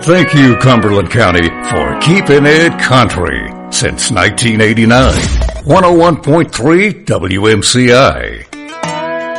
Thank you, Cumberland County, for keeping it country since 1989. 101.3 WMCI.